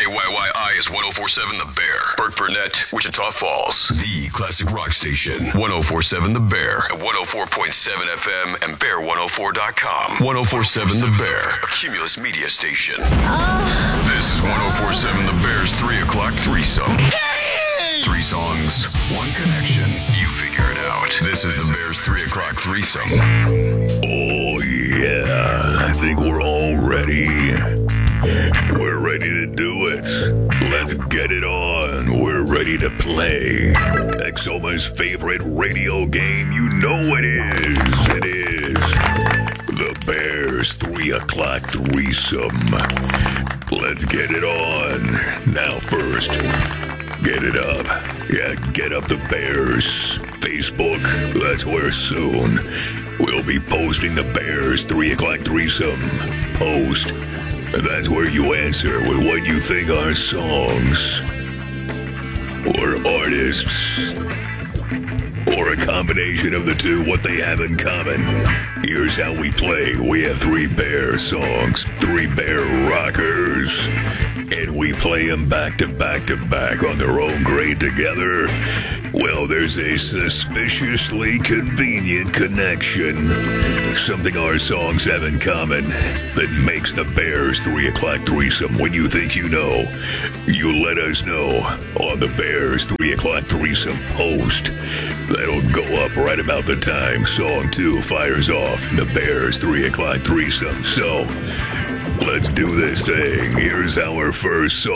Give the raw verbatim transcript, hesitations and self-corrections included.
K Y Y I is one oh four point seven The Bear. Burt Burnett, Wichita Falls. The classic rock station. one oh four point seven The Bear. At one oh four point seven F M and bear one oh four dot com. one oh four point seven The Bear. A Cumulus media station. Oh. This is one oh four point seven The Bear's three o'clock threesome. Hey! Three songs, one connection. You figure it out. This is The Bear's three o'clock threesome. Oh, yeah. I think we're all ready. We're ready to do it. Let's get it on. We're ready to play. Texoma's favorite radio game. You know it is. It is The Bear's three o'clock threesome. Let's get it on. Now first, get it up. Yeah, get up the Bears Facebook. That's where soon we'll be posting the Bears three o'clock threesome post. And that's where you answer with what you think are songs or artists or a combination of the two, what they have in common. Here's how we play. We have three Bear songs, three Bear rockers, and we play them back to back to back on their own grade together. Well, there's a suspiciously convenient connection. Something our songs have in common that makes the Bears three o'clock threesome. When you think you know, you let us know on the Bears three o'clock threesome post. That'll go up right about the time song two fires off in the Bears three o'clock threesome. So, let's do this thing. Here's our first song.